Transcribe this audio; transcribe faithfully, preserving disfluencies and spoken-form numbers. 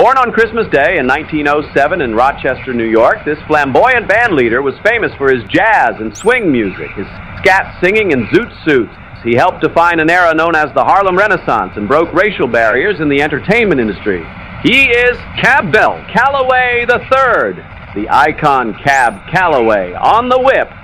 Born on Christmas Day in nineteen oh seven in Rochester, New York, this flamboyant band leader was famous for his jazz and swing music, his scat singing and zoot suits. He helped define an era known as the Harlem Renaissance and broke racial barriers in the entertainment industry. He is Cab Bell Calloway the third, the icon Cab Calloway, on the whip.